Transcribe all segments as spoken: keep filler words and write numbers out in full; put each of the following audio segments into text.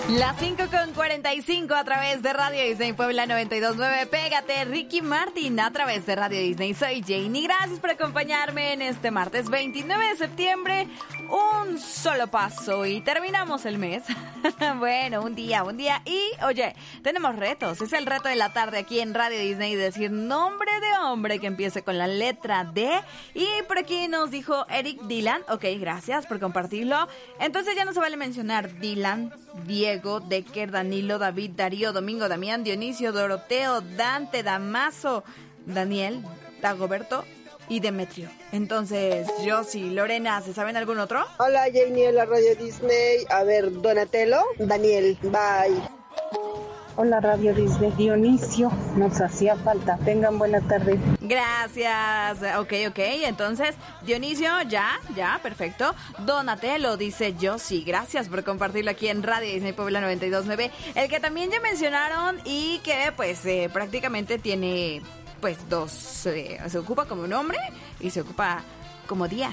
Las cinco con cuarenta y cinco a través de Radio Disney Puebla noventa y dos punto nueve. Pégate, Ricky Martin a través de Radio Disney. Soy Janie. Gracias por acompañarme en este martes veintinueve de septiembre. Un solo paso y terminamos el mes. Bueno, un día, un día. Y, oye, tenemos retos. Es el reto de la tarde aquí en Radio Disney. Decir nombre de hombre que empiece con la letra D. Y por aquí nos dijo Eric Dylan. Ok, gracias por compartirlo. Entonces ya no se vale mencionar Dylan, Diego, Decker, Danilo, David, Darío, Domingo, Damián, Dionisio, Doroteo, Dante, Damaso, Daniel, Dagoberto y Demetrio. Entonces, Josie, Lorena, ¿se saben algún otro? Hola, Janie, la Radio Disney. A ver, Donatello, Daniel, bye. Hola, Radio Disney. Dionisio, nos hacía falta. Tengan buena tarde. Gracias. Ok, ok. Entonces, Dionisio, ya, ya, perfecto. Donatello, dice Josie. Gracias por compartirlo aquí en Radio Disney Puebla noventa y dos punto nueve. El que también ya mencionaron y que, pues, eh, prácticamente tiene, pues, dos... Eh, se ocupa como nombre y se ocupa como día.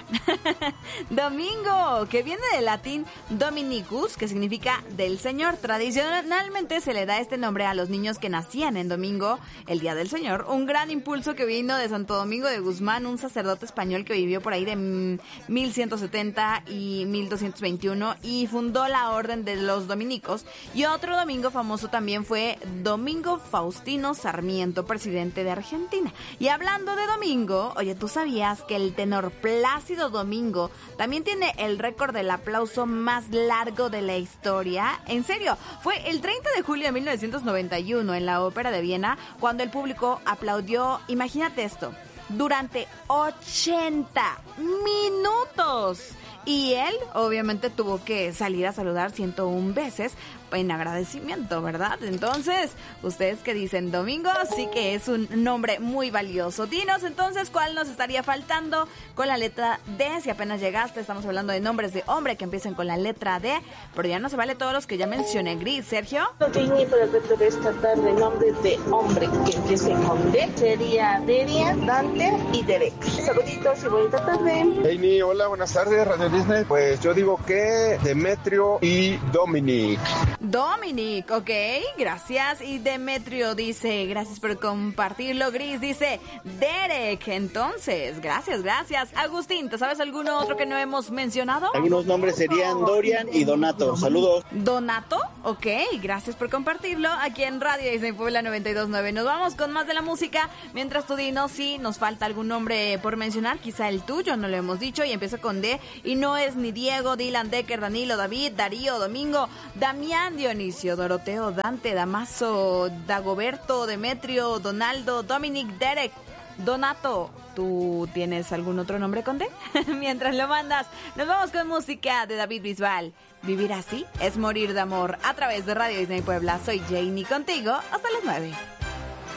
Domingo, que viene del latín Dominicus, que significa del Señor. Tradicionalmente se le da este nombre a los niños que nacían en domingo, el día del Señor. Un gran impulso que vino de Santo Domingo de Guzmán, un sacerdote español que vivió por ahí de mil ciento setenta y mil doscientos veintiuno y fundó la orden de los dominicos. Y otro domingo famoso también fue Domingo Faustino Sarmiento, presidente de Argentina. Y hablando de domingo, oye, ¿tú sabías que el tenor Plácido Domingo también tiene el récord del aplauso más largo de la historia? En serio, fue el treinta de julio de mil novecientos noventa y uno en la Ópera de Viena cuando el público aplaudió, imagínate esto, durante ochenta minutos. Y él obviamente tuvo que salir a saludar ciento una veces en agradecimiento, ¿verdad? Entonces, ustedes que dicen Domingo, sí que es un nombre muy valioso. Dinos entonces cuál nos estaría faltando con la letra D. Si apenas llegaste, estamos hablando de nombres de hombre que empiecen con la letra D, pero ya no se vale todos los que ya mencioné. Gris, Sergio. Janie, para el reto de esta tarde, nombres de hombre que empiecen con D sería Deria, Dante y Derek. Saluditos y bonita tarde. Janie, hola, buenas tardes, Radio Disney. Pues yo digo que Demetrio y Dominic. Dominic, ok, gracias. Y Demetrio dice, gracias por compartirlo. Gris dice, Derek. Entonces, gracias, gracias. Agustín, ¿te sabes alguno otro que no hemos mencionado? Algunos nombres serían Dorian y Donato. Saludos. Donato, ok, gracias por compartirlo aquí en Radio Disney Puebla noventa y dos punto nueve. Nos vamos con más de la música. Mientras tú dinos si nos falta algún nombre por mencionar, quizá el tuyo, no lo hemos dicho, y empieza con D, y no es ni Diego, Dylan, Decker, Danilo, David, Darío, Domingo, Damián, Dionisio, Doroteo, Dante, Damaso, Dagoberto, Demetrio, Donaldo, Dominic, Derek, Donato. ¿Tú tienes algún otro nombre con D? Mientras lo mandas, nos vamos con música de David Bisbal. Vivir así es morir de amor a través de Radio Disney Puebla. Soy Janie contigo hasta las nueve.